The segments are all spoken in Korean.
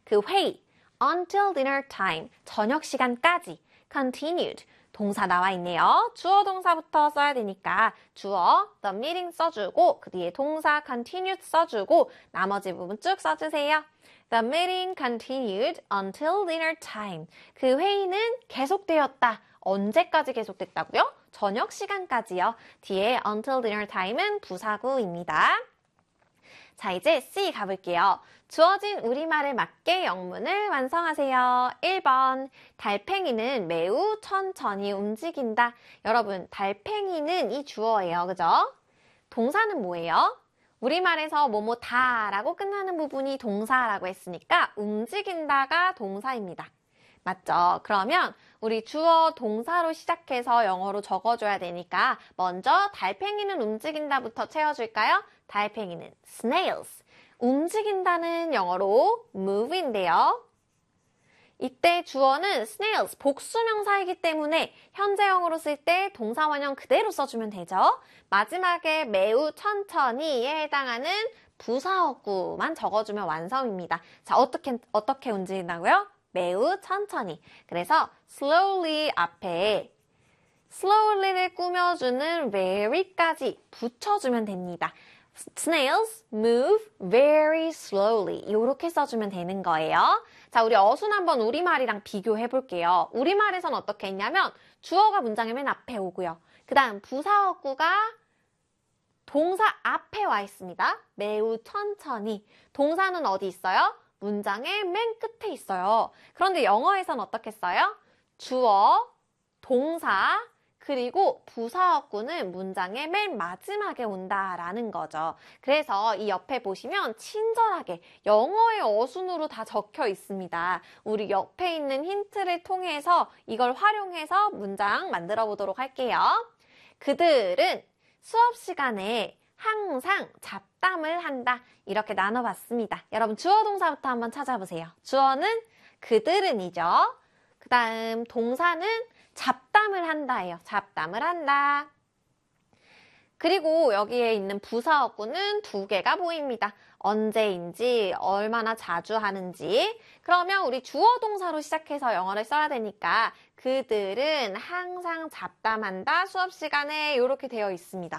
그 회의 until dinner time, 저녁 시간까지 continued, 동사 나와 있네요. 주어 동사부터 써야 되니까 주어 the meeting 써주고 그 뒤에 동사 continued 써주고 나머지 부분 쭉 써주세요. The meeting continued until dinner time. 그 회의는 계속되었다. 언제까지 계속됐다고요? 저녁 시간까지요. 뒤에 until dinner time은 부사구입니다. 자, 이제 C 가볼게요. 주어진 우리말에 맞게 영문을 완성하세요. 1번, 달팽이는 매우 천천히 움직인다. 여러분, 달팽이는 이 주어예요. 그죠? 동사는 뭐예요? 우리말에서 뭐뭐다라고 끝나는 부분이 동사라고 했으니까 움직인다가 동사입니다. 맞죠? 그러면 우리 주어 동사로 시작해서 영어로 적어줘야 되니까 먼저 달팽이는 움직인다부터 채워줄까요? 달팽이는 snails. 움직인다는 영어로 move인데요. 이때 주어는 snails, 복수명사이기 때문에 현재형으로 쓸 때 동사 원형 그대로 써주면 되죠. 마지막에 매우 천천히에 해당하는 부사어구만 적어주면 완성입니다. 자, 어떻게 움직인다고요? 매우 천천히. 그래서 slowly 앞에 slowly를 꾸며주는 very까지 붙여주면 됩니다. Snails move very slowly. 이렇게 써주면 되는 거예요. 자, 우리 어순 한번 우리말이랑 비교해 볼게요. 우리말에선 어떻게 했냐면 주어가 문장의 맨 앞에 오고요. 그 다음 부사어구가 동사 앞에 와 있습니다. 매우 천천히. 동사는 어디 있어요? 문장의 맨 끝에 있어요. 그런데 영어에선 어떻게 써요? 주어, 동사, 그리고 부사어구는 문장의 맨 마지막에 온다라는 거죠. 그래서 이 옆에 보시면 친절하게 영어의 어순으로 다 적혀 있습니다. 우리 옆에 있는 힌트를 통해서 이걸 활용해서 문장 만들어 보도록 할게요. 그들은 수업 시간에 항상 잡담을 한다. 이렇게 나눠봤습니다. 여러분 주어 동사부터 한번 찾아보세요. 주어는 그들은이죠. 그 다음 동사는 잡담을 한다예요. 잡담을 한다. 그리고 여기에 있는 부사어구는 두 개가 보입니다. 언제인지, 얼마나 자주 하는지. 그러면 우리 주어 동사로 시작해서 영어를 써야 되니까 그들은 항상 잡담한다. 수업 시간에 이렇게 되어 있습니다.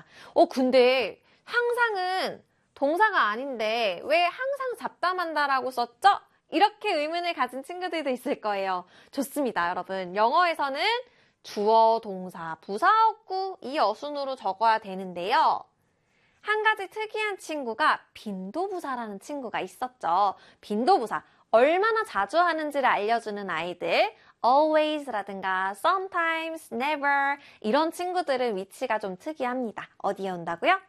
근데 항상은 동사가 아닌데 왜 항상 잡담한다라고 썼죠? 이렇게 의문을 가진 친구들도 있을 거예요. 좋습니다, 여러분. 영어에서는 주어, 동사, 부사어구 이 어순으로 적어야 되는데요. 한 가지 특이한 친구가 빈도부사라는 친구가 있었죠. 빈도부사, 얼마나 자주 하는지를 알려주는 아이들, always라든가 sometimes, never 이런 친구들은 위치가 좀 특이합니다. 어디에 온다고요?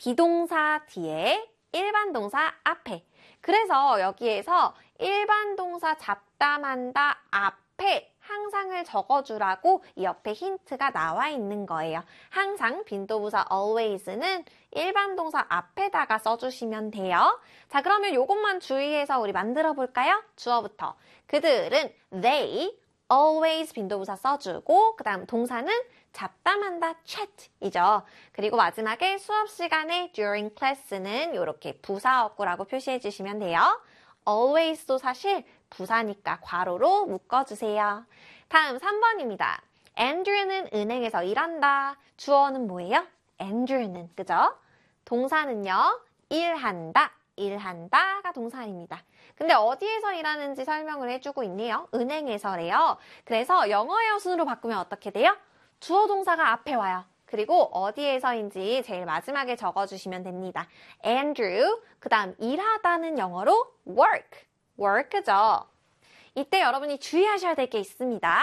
비동사 뒤에 일반 동사 앞에. 그래서 여기에서 일반 동사 잡담한다 앞에 항상을 적어주라고 이 옆에 힌트가 나와 있는 거예요. 항상 빈도부사 always는 일반 동사 앞에다가 써주시면 돼요. 자, 그러면 이것만 주의해서 우리 만들어 볼까요? 주어부터. 그들은 they always 빈도부사 써주고 그 다음 동사는 잡담한다 chat이죠. 그리고 마지막에 수업 시간에 during class는 이렇게 부사어구라고 표시해 주시면 돼요. always도 사실 부사니까 괄호로 묶어주세요. 다음 3번입니다. Andrew는 은행에서 일한다. 주어는 뭐예요? Andrew는, 그죠? 동사는요, 일한다, 일한다가 동사입니다. 근데 어디에서 일하는지 설명을 해주고 있네요. 은행에서래요. 그래서 영어의 어순으로 바꾸면 어떻게 돼요? 주어 동사가 앞에 와요. 그리고 어디에서인지 제일 마지막에 적어주시면 됩니다. Andrew, 그 다음 일하다는 영어로 work, work죠. 이때 여러분이 주의하셔야 될 게 있습니다.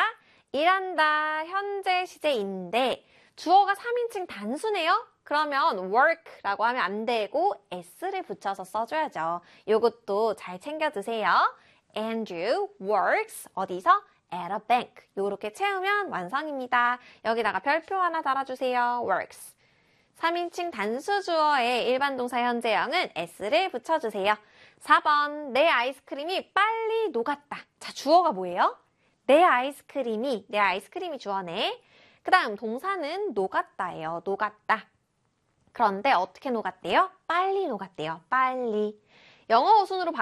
일한다, 현재 시제인데 주어가 3인칭 단수네요? 그러면 work라고 하면 안 되고 s를 붙여서 써줘야죠. 이것도 잘 챙겨두세요. Andrew works, 어디서? at a bank. 요렇게 채우면 완성입니다. 여기다가 별표 하나 달아주세요. works. 3인칭 단수 주어의 일반 동사 현재형은 s를 붙여주세요. 4번, 내 아이스크림이 빨리 녹았다. 자, 주어가 뭐예요? 내 아이스크림이 주어네. 그 다음 동사는 녹았다예요. 녹았다. 그런데 어떻게 녹았대요? 빨리 녹았대요. 빨리. 영어 어순으로